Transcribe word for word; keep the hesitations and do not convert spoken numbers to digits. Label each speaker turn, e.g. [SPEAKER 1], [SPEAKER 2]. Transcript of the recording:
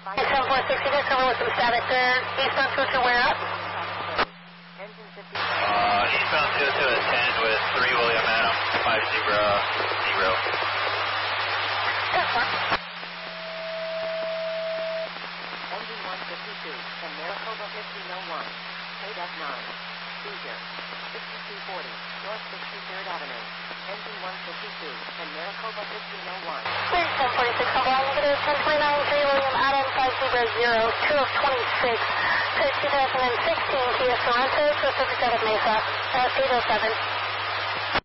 [SPEAKER 1] seven four six, you guys cover with some static there. Eastbound two two, where up?
[SPEAKER 2] Engine fifty. Uh, eastbound two two at ten with three William Adam, five zero zero.
[SPEAKER 1] That's fine.
[SPEAKER 3] Engine one fifty-two, from Maricopa fifteen oh one, K F nine, Cruiser, sixty-two forty, North sixty-third Avenue. Engine one fifty-two, from Maricopa fifteen oh one.
[SPEAKER 1] seven forty-six, cover all negative, ten twenty-nine, three William Adam, five zero zero, two of twenty-six, to two thousand sixteen Kia Sorento, two fifty-seven Mesa, uh, eight oh seven.